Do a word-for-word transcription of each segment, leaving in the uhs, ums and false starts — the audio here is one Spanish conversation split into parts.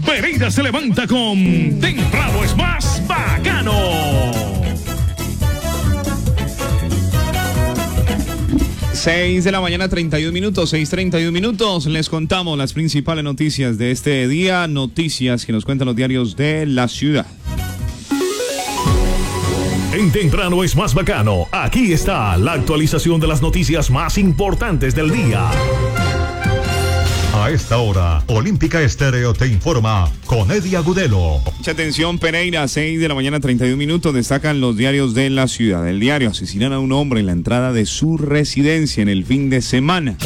Pereira se levanta con Temprano es más bacano. seis de la mañana, treinta y un minutos, seis treinta y un minutos. Les contamos las principales noticias de este día, noticias que nos cuentan los diarios de la ciudad. En Temprano es más bacano. Aquí está la actualización de las noticias más importantes del día. A esta hora, Olímpica Estéreo te informa con Eddie Agudelo. Mucha atención, Pereira, seis de la mañana, treinta y un minutos, destacan los diarios de la ciudad. El diario: asesinan a un hombre en la entrada de su residencia en el fin de semana.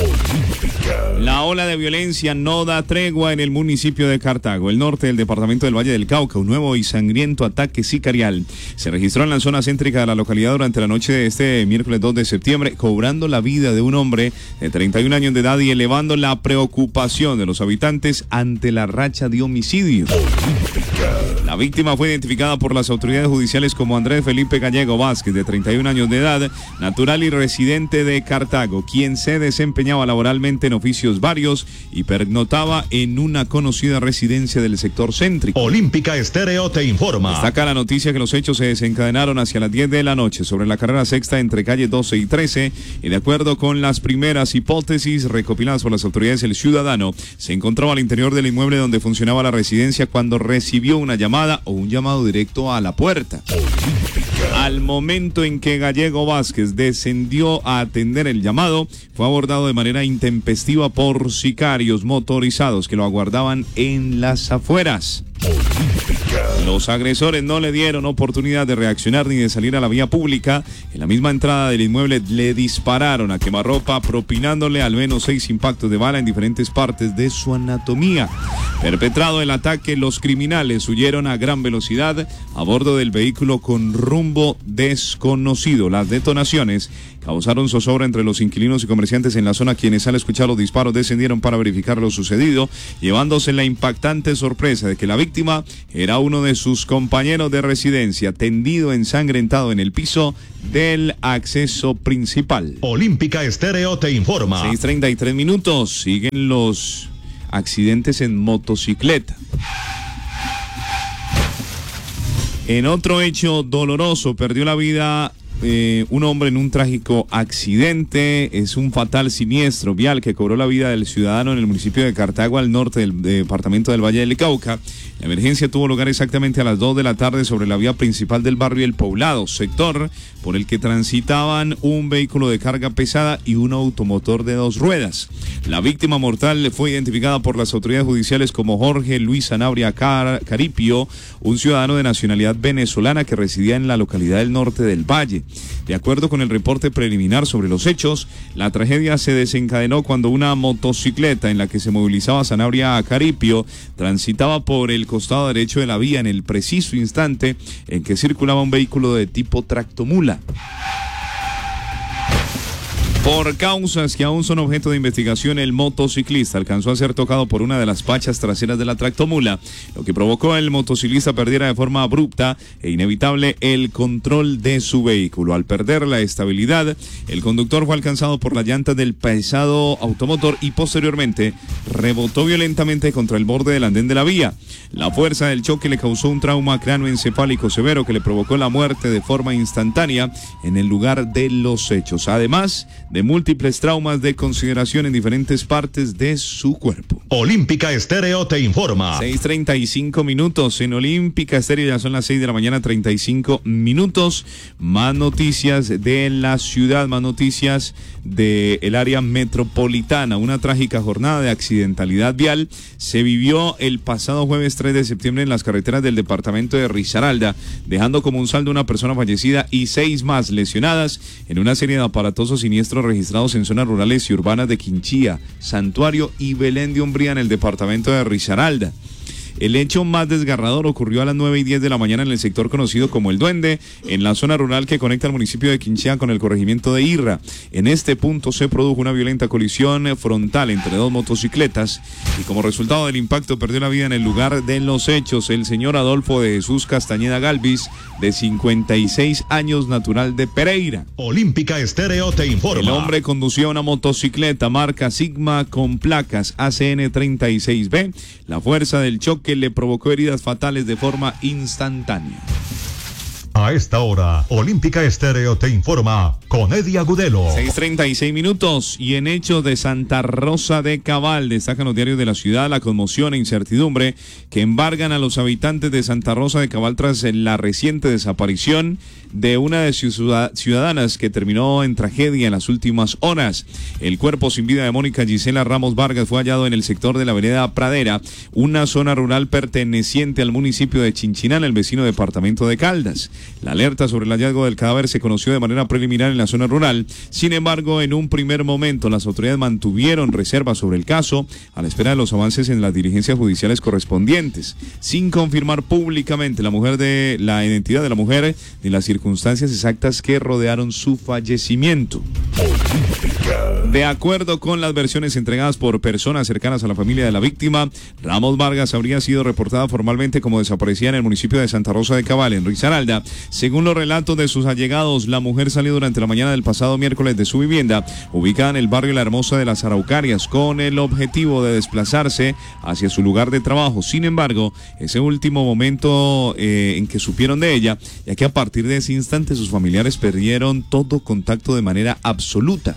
La ola de violencia no da tregua en el municipio de Cartago, el norte del departamento del Valle del Cauca. Un nuevo y sangriento ataque sicarial se registró en la zona céntrica de la localidad durante la noche de este miércoles dos de septiembre, cobrando la vida de un hombre de treinta y un años de edad y elevando la preocupación de los habitantes ante la racha de homicidios. La víctima fue identificada por las autoridades judiciales como Andrés Felipe Gallego Vázquez, de treinta y un años de edad, natural y residente de Cartago, quien se desempeñaba laboralmente en oficios varios y pernotaba en una conocida residencia del sector céntrico. Olímpica Estéreo te informa. Destaca la noticia que los hechos se desencadenaron hacia las diez de la noche sobre la carrera sexta entre calle doce y trece, y de acuerdo con las primeras hipótesis recopiladas por las autoridades, el ciudadano se encontraba al interior del inmueble donde funcionaba la residencia cuando recibió una llamada o un llamado directo a la puerta. Al momento en que Gallego Vázquez descendió a atender el llamado, fue abordado de manera intempestiva por sicarios motorizados que lo aguardaban en las afueras. Los agresores no le dieron oportunidad de reaccionar ni de salir a la vía pública. En la misma entrada del inmueble le dispararon a quemarropa, propinándole al menos seis impactos de bala en diferentes partes de su anatomía. Perpetrado el ataque, los criminales huyeron a gran velocidad a bordo del vehículo con rumbo desconocido. Las detonaciones causaron zozobra entre los inquilinos y comerciantes en la zona, quienes al escuchar los disparos descendieron para verificar lo sucedido, llevándose la impactante sorpresa de que la víctima era uno de sus compañeros de residencia, tendido ensangrentado en el piso del acceso principal. Olímpica Estéreo te informa. seis treinta y tres minutos, siguen los accidentes en motocicleta. En otro hecho doloroso, perdió la vida Eh, un hombre en un trágico accidente. Es un fatal siniestro vial que cobró la vida del ciudadano en el municipio de Cartago, al norte del departamento del Valle del Cauca. La emergencia tuvo lugar exactamente a las dos de la tarde sobre la vía principal del barrio El Poblado, sector por el que transitaban un vehículo de carga pesada y un automotor de dos ruedas. La víctima mortal fue identificada por las autoridades judiciales como Jorge Luis Sanabria Car- Caripio, un ciudadano de nacionalidad venezolana que residía en la localidad del norte del Valle. De acuerdo con el reporte preliminar sobre los hechos, la tragedia se desencadenó cuando una motocicleta en la que se movilizaba Sanabria Caripio transitaba por el costado derecho de la vía en el preciso instante en que circulaba un vehículo de tipo tractomula. Por causas que aún son objeto de investigación, el motociclista alcanzó a ser tocado por una de las pachas traseras de la tractomula, lo que provocó que el motociclista perdiera de forma abrupta e inevitable el control de su vehículo. Al perder la estabilidad, el conductor fue alcanzado por las llantas del pesado automotor y posteriormente rebotó violentamente contra el borde del andén de la vía. La fuerza del choque le causó un trauma cráneoencefálico severo que le provocó la muerte de forma instantánea en el lugar de los hechos, además de múltiples traumas de consideración en diferentes partes de su cuerpo. Olímpica Estéreo te informa. seis treinta y cinco minutos en Olímpica Estéreo, ya son las seis de la mañana, treinta y cinco minutos. Más noticias de la ciudad, más noticias del área metropolitana. Una trágica jornada de accidentalidad vial se vivió el pasado jueves tres de septiembre en las carreteras del departamento de Risaralda, dejando como un saldo una persona fallecida y seis más lesionadas en una serie de aparatosos siniestros registrados en zonas rurales y urbanas de Quinchía, Santuario y Belén de Umbría en el departamento de Risaralda. El hecho más desgarrador ocurrió a las nueve y diez de la mañana en el sector conocido como El Duende, en la zona rural que conecta el municipio de Quinchía con el corregimiento de Irra. En este punto se produjo una violenta colisión frontal entre dos motocicletas y como resultado del impacto perdió la vida en el lugar de los hechos el señor Adolfo de Jesús Castañeda Galvis, de cincuenta y seis años, natural de Pereira. Olímpica Estéreo te informa. El hombre conducía una motocicleta marca Sigma con placas A C N treinta y seis B. La fuerza del choque que le provocó heridas fatales de forma instantánea. A esta hora, Olímpica Estéreo te informa con Eddie Agudelo. seis treinta y seis minutos y en hechos de Santa Rosa de Cabal destacan los diarios de la ciudad la conmoción e incertidumbre que embargan a los habitantes de Santa Rosa de Cabal tras la reciente desaparición de una de sus ciudadanas que terminó en tragedia en las últimas horas. El cuerpo sin vida de Mónica Gisela Ramos Vargas fue hallado en el sector de la vereda Pradera, una zona rural perteneciente al municipio de Chinchiná, en el vecino departamento de Caldas. La alerta sobre el hallazgo del cadáver se conoció de manera preliminar en la zona rural. Sin embargo, en un primer momento, las autoridades mantuvieron reservas sobre el caso a la espera de los avances en las diligencias judiciales correspondientes, sin confirmar públicamente la mujer de la identidad de la mujer ni las circunstancias exactas que rodearon su fallecimiento. De acuerdo con las versiones entregadas por personas cercanas a la familia de la víctima, Ramos Vargas habría sido reportada formalmente como desaparecida en el municipio de Santa Rosa de Cabal, en Risaralda. Según los relatos de sus allegados, la mujer salió durante la mañana del pasado miércoles de su vivienda, ubicada en el barrio La Hermosa de las Araucarias, con el objetivo de desplazarse hacia su lugar de trabajo. Sin embargo, ese último momento eh, en que supieron de ella, ya que a partir de ese instante sus familiares perdieron todo contacto de manera absoluta.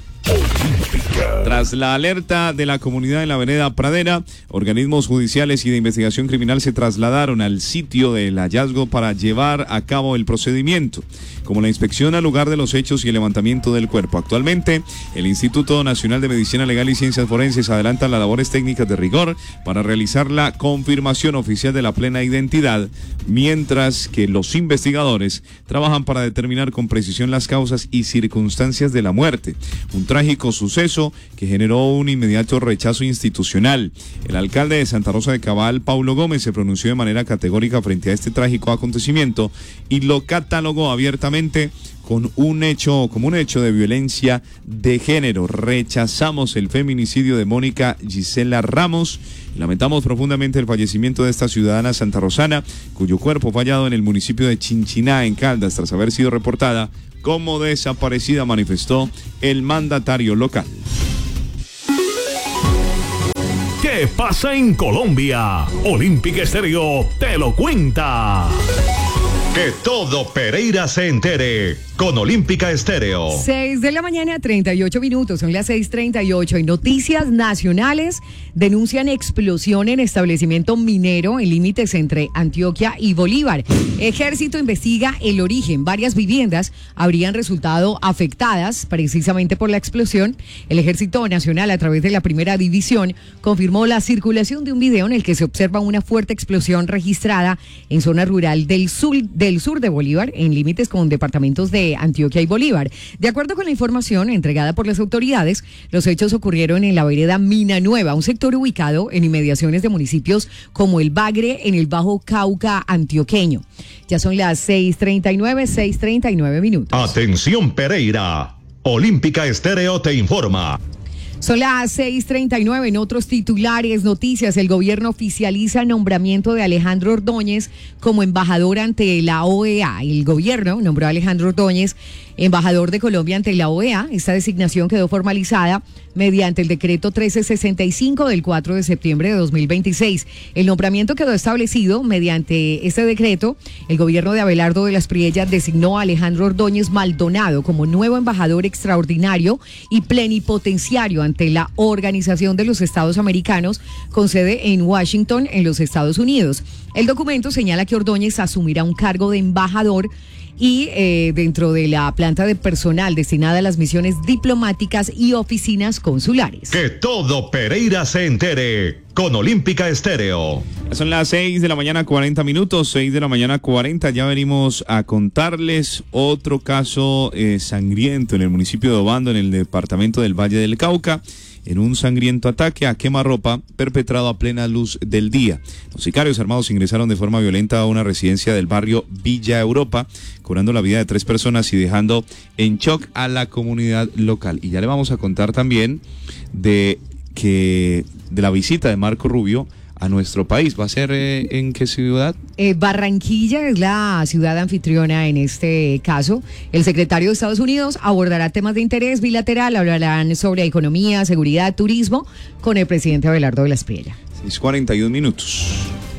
Tras la alerta de la comunidad en la vereda Pradera, organismos judiciales y de investigación criminal se trasladaron al sitio del hallazgo para llevar a cabo el procedimiento, como la inspección al lugar de los hechos y el levantamiento del cuerpo. Actualmente, el Instituto Nacional de Medicina Legal y Ciencias Forenses adelanta las labores técnicas de rigor para realizar la confirmación oficial de la plena identidad, mientras que los investigadores trabajan para determinar con precisión las causas y circunstancias de la muerte. Un trágico suceso que generó un inmediato rechazo institucional. El alcalde de Santa Rosa de Cabal, Paulo Gómez, se pronunció de manera categórica frente a este trágico acontecimiento y lo catalogó abiertamente con un hecho, como un hecho de violencia de género. Rechazamos el feminicidio de Mónica Gisela Ramos. Lamentamos profundamente el fallecimiento de esta ciudadana santarrosana, cuyo cuerpo fue hallado en el municipio de Chinchiná, en Caldas, tras haber sido reportada como desaparecida, manifestó el mandatario local. ¿Qué pasa en Colombia? Olímpica Estéreo te lo cuenta. Que todo Pereira se entere con Olímpica Estéreo. seis de la mañana, treinta y ocho minutos, son las seis treinta y ocho. En noticias nacionales, denuncian explosión en establecimiento minero en límites entre Antioquia y Bolívar. Ejército investiga el origen. Varias viviendas habrían resultado afectadas precisamente por la explosión. El Ejército Nacional, a través de la Primera División, confirmó la circulación de un video en el que se observa una fuerte explosión registrada en zona rural del sur, del sur de Bolívar, en límites con departamentos de Antioquia y Bolívar. De acuerdo con la información entregada por las autoridades, los hechos ocurrieron en la vereda Mina Nueva, un sector ubicado en inmediaciones de municipios como El Bagre, en el Bajo Cauca antioqueño. Ya son las seis treinta y nueve, seis treinta y nueve minutos. Atención Pereira, Olímpica Estéreo te informa. Son las seis treinta y nueve. En otros titulares, noticias, el gobierno oficializa el nombramiento de Alejandro Ordóñez como embajador ante la O E A. El gobierno nombró a Alejandro Ordóñez embajador de Colombia ante la O E A. Esta designación quedó formalizada mediante el decreto trece sesenta y cinco del cuatro de septiembre de dos mil veintiséis. El nombramiento quedó establecido mediante este decreto. El gobierno de Abelardo de las Priellas designó a Alejandro Ordóñez Maldonado como nuevo embajador extraordinario y plenipotenciario ante la Organización de los Estados Americanos, con sede en Washington, en los Estados Unidos. El documento señala que Ordóñez asumirá un cargo de embajador y eh, dentro de la planta de personal destinada a las misiones diplomáticas y oficinas consulares. Que todo Pereira se entere con Olímpica Estéreo. Son las seis de la mañana, cuarenta minutos, seis de la mañana, cuarenta. Ya venimos a contarles otro caso eh, sangriento en el municipio de Obando, en el departamento del Valle del Cauca, en un sangriento ataque a quemarropa perpetrado a plena luz del día. Los sicarios armados ingresaron de forma violenta a una residencia del barrio Villa Europa, cobrando la vida de tres personas y dejando en shock a la comunidad local. Y ya le vamos a contar también de que de la visita de Marco Rubio a nuestro país. ¿Va a ser eh, en qué ciudad? Eh, Barranquilla es la ciudad anfitriona en este caso. El secretario de Estados Unidos abordará temas de interés bilateral, hablarán sobre economía, seguridad, turismo con el presidente Abelardo de las Priellas. seis cuarenta y dos minutos.